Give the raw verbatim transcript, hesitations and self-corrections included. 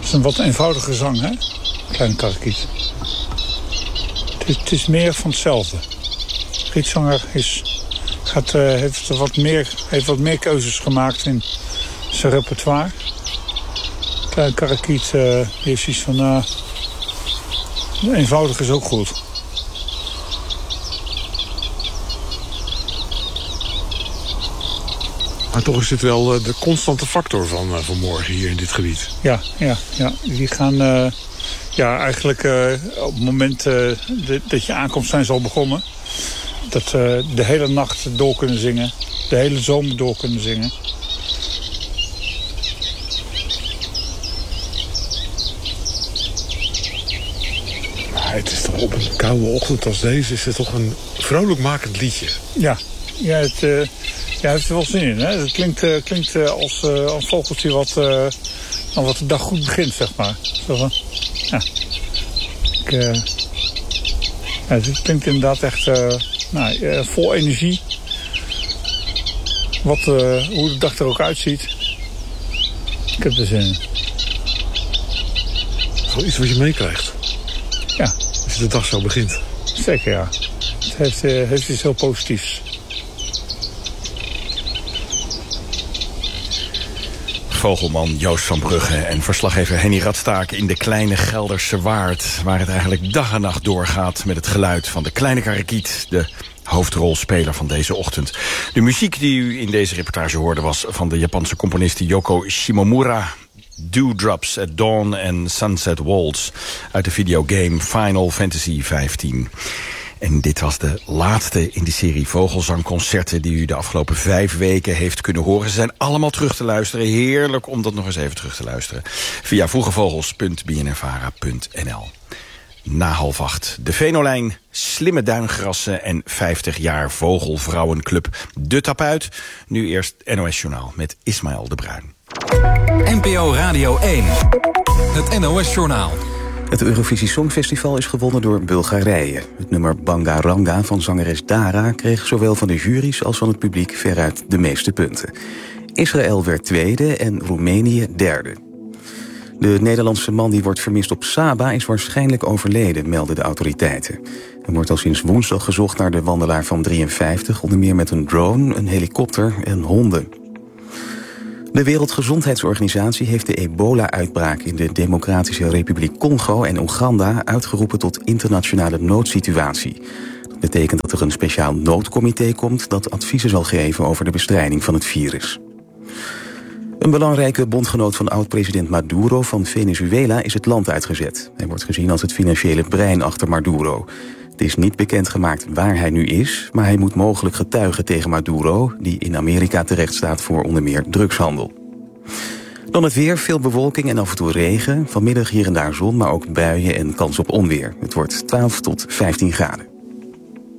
is een wat eenvoudige zang, hè? Kleine karakiet. Het is, het is meer van hetzelfde. De rietzanger is, gaat, uh, heeft, wat meer, heeft wat meer keuzes gemaakt in zijn repertoire. Kleine karakiet uh, heeft iets van... Uh, eenvoudig is ook goed. Maar toch is dit wel de constante factor van, uh, van morgen hier in dit gebied. Ja, ja, ja. Die gaan... Uh, ja, eigenlijk uh, op het moment uh, de, dat je aankomt zijn ze al begonnen. Dat uh, de hele nacht door kunnen zingen. De hele zomer door kunnen zingen. Maar het is toch op een koude ochtend als deze... is het toch een vrolijkmakend liedje. Ja, ja het... Uh, Ja, heeft er wel zin in. Hè? Het klinkt, uh, klinkt uh, als uh, een vogeltje wat, uh, wat de dag goed begint, zeg maar. Zo van, ja. Ik, uh, ja, het klinkt inderdaad echt uh, nou, uh, vol energie. Wat, uh, hoe de dag er ook uitziet. Ik heb er zin in. Gewoon iets wat je meekrijgt. Ja. Als je de dag zo begint. Zeker, ja. Het heeft, uh, heeft iets heel positiefs. Vogelman Joost van Brugge en verslaggever Henny Radstaak in de kleine Gelderse Waard, waar het eigenlijk dag en nacht doorgaat met het geluid van de kleine karakiet, de hoofdrolspeler van deze ochtend. De muziek die u in deze reportage hoorde was van de Japanse componist Yoko Shimomura. Dewdrops at Dawn en Sunset Waltz uit de videogame Final Fantasy vijftien. En dit was de laatste in de serie Vogelzangconcerten die u de afgelopen vijf weken heeft kunnen horen. Ze zijn allemaal terug te luisteren. Heerlijk om dat nog eens even terug te luisteren. Via vroegevogels punt b n n vara punt n l. Na half acht. De Venolijn, slimme duingrassen en vijftig jaar Vogelvrouwenclub. De tapuit. Nu eerst N O S Journaal met Ismaël de Bruin. N P O Radio één. Het N O S Journaal. Het Eurovisie Songfestival is gewonnen door Bulgarije. Het nummer Bangaranga van zangeres Dara kreeg zowel van de juries als van het publiek veruit de meeste punten. Israël werd tweede en Roemenië derde. De Nederlandse man die wordt vermist op Saba is waarschijnlijk overleden, melden de autoriteiten. Er wordt al sinds woensdag gezocht naar de wandelaar van drieënvijftig, onder meer met een drone, een helikopter en honden. De Wereldgezondheidsorganisatie heeft de ebola-uitbraak in de Democratische Republiek Congo en Oeganda uitgeroepen tot internationale noodsituatie. Dat betekent dat er een speciaal noodcomité komt dat adviezen zal geven over de bestrijding van het virus. Een belangrijke bondgenoot van oud-president Maduro van Venezuela is het land uitgezet. Hij wordt gezien als het financiële brein achter Maduro. Het is niet bekendgemaakt waar hij nu is, maar hij moet mogelijk getuigen tegen Maduro, die in Amerika terecht staat voor onder meer drugshandel. Dan het weer, veel bewolking en af en toe regen. Vanmiddag hier en daar zon, maar ook buien en kans op onweer. Het wordt twaalf tot vijftien graden.